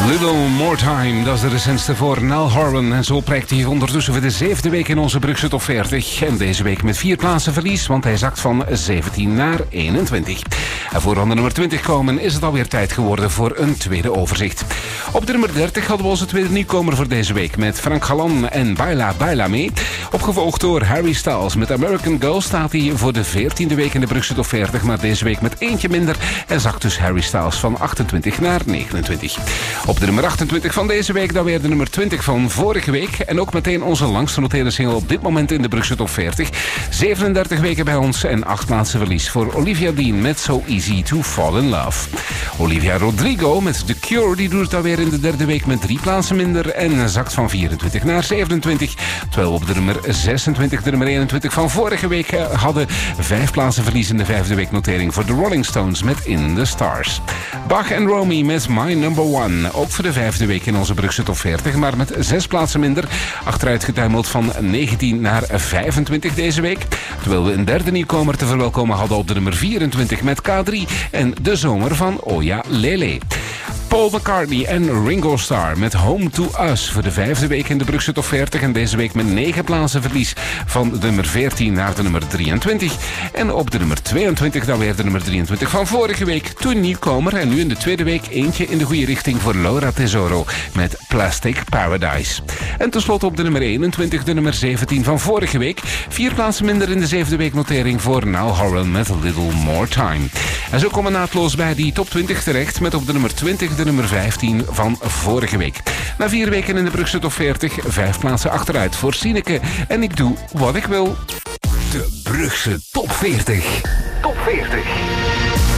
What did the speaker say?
Little More Time, dat is de recentste voor Niall Horan. En zo prijkt hij ondertussen voor de 7e week in onze Brugse Top 40. En deze week met 4 plaatsen verlies, want hij zakt van 17 naar 21. En voor we aan de nummer 20 komen, is het alweer tijd geworden voor een tweede overzicht. Op de nummer 30 hadden we onze tweede nieuwkomer voor deze week met Frank Galan en Baila Baila Me. Opgevolgd door Harry Styles. Met American Girl staat hij voor de 14e week in de Brugse Top 40, maar deze week met eentje minder. En zakt dus Harry Styles van 28 naar 29. Op de nummer 28 van deze week dan weer de nummer 20 van vorige week. En ook meteen onze langst genoteerde single op dit moment in de Brugse Top 40. 37 weken bij ons en 8 plaatsen verlies voor Olivia Dean met So Easy to Fall in Love. Olivia Rodrigo met The Cure, die doet het alweer in de derde week met 3 plaatsen minder. En zakt van 24 naar 27. Terwijl we op de nummer 26, de nummer 21 van vorige week hadden 5 plaatsen verlies in de 5e week notering voor de Rolling Stones met In the Stars. Bach en Romy met My Number One. Ook voor de 5e week in onze Brugse Top 40, maar met 6 plaatsen minder. Achteruit getuimeld van 19 naar 25 deze week. Terwijl we een derde nieuwkomer te verwelkomen hadden op de nummer 24 met K3 en De Zomer van Oya Lele. Paul McCartney en Ringo Starr met Home to Us voor de 5e week in de Brugse Top 40. En deze week met 9 plaatsen verlies van de nummer 14 naar de nummer 23. En op de nummer 22 dan weer de nummer 23 van vorige week. Toen nieuwkomer en nu in de tweede week eentje in de goede richting voor Laura Tesoro met Plastic Paradise. En tenslotte op de nummer 21 de nummer 17 van vorige week. 4 plaatsen minder in de 7e week notering voor Niall Horan met A Little More Time. En zo komen we naadloos bij die top 20 terecht met op de nummer 20 de nummer 15 van vorige week. Na 4 weken in de Brugse Top 40, 5 plaatsen achteruit voor Sineke. En ik doe wat ik wil. De Brugse Top 40. Top 40.